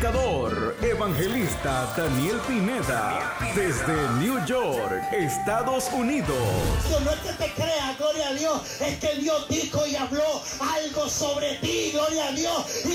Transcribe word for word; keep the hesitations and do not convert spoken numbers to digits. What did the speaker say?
predicador, evangelista Daniel Pineda, desde New York, Estados Unidos. No es que te creas, gloria a Dios, es que Dios dijo y habló algo sobre ti, gloria a Dios.